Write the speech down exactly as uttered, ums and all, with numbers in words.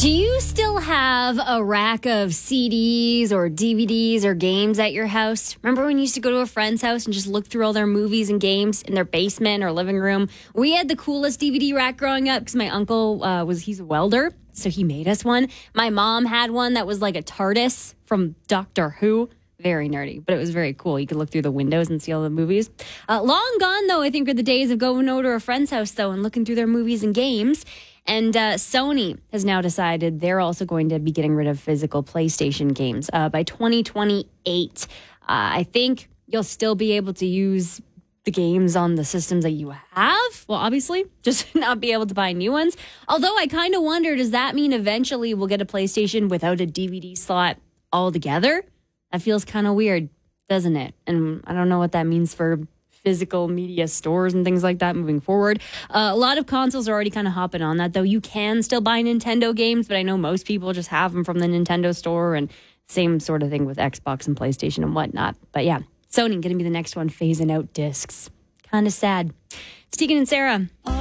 Do you still have a rack of C Ds or D V Ds or games at your house? Remember when you used to go to a friend's house and just look through all their movies and games in their basement or living room? We had the coolest D V D rack growing up because my uncle uh, was, he's a welder, so he made us one. My mom had one that was like a TARDIS from Doctor Who. Very nerdy, but it was very cool. You could look through the windows and see all the movies. Uh, long gone, though, I think, are the days of going over to a friend's house, though, and looking through their movies and games. And uh, Sony has now decided they're also going to be getting rid of physical PlayStation games uh, by twenty twenty-eight. Uh, I think you'll still be able to use the games on the systems that you have. Well, obviously, just not be able to buy new ones. Although I kind of wonder, does that mean eventually we'll get a PlayStation without a D V D slot altogether? That feels kind of weird, doesn't it? And I don't know what that means for physical media stores and things like that moving forward. Uh, a lot of consoles are already kind of hopping on that, though. You can still buy Nintendo games, but I know most people just have them from the Nintendo store, and same sort of thing with Xbox and PlayStation and whatnot. But yeah, Sony going to be the next one phasing out discs. Kind of sad. It's Tegan and Sarah.